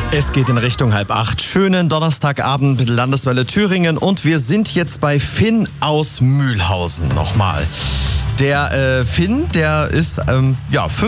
Es geht in Richtung 7:30. Schönen Donnerstagabend mit Landeswelle Thüringen und wir sind jetzt bei Finn aus Mühlhausen nochmal. Der Finn, der ist